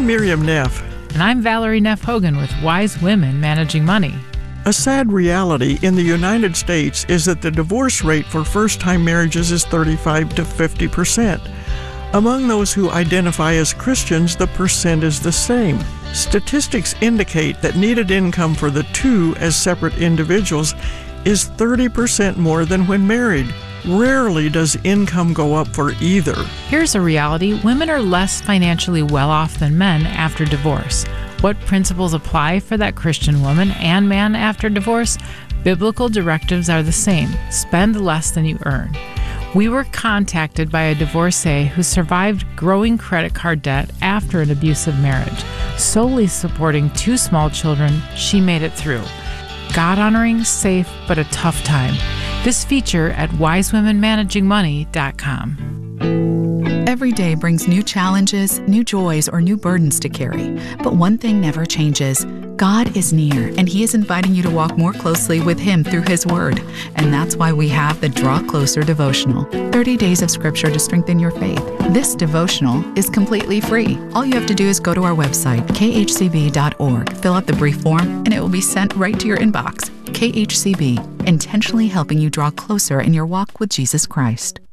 Miriam Neff. And I'm Valerie Neff Hogan with Wise Women Managing Money. A sad reality in the United States is that the divorce rate for first-time marriages is 35 to 50%. Among those who identify as Christians, the percent is the same. Statistics indicate that needed income for the two as separate individuals is 30% more than when married. Rarely does income go up for either. Here's a reality: women are less financially well off than men after divorce. What principles apply for that Christian woman and man after divorce? Biblical directives are the same. Spend less than you earn. We were contacted by a divorcee who survived growing credit card debt after an abusive marriage. Solely supporting 2 small children, she made it through. God-honoring, safe, but a tough time. This feature at wisewomenmanagingmoney.com. Every day brings new challenges, new joys, or new burdens to carry. But one thing never changes. God is near, and He is inviting you to walk more closely with Him through His Word. And that's why we have the Draw Closer devotional, 30 days of Scripture to strengthen your faith. This devotional is completely free. All you have to do is go to our website, khcb.org, fill out the brief form, and it will be sent right to your inbox. KHCB, intentionally helping you draw closer in your walk with Jesus Christ.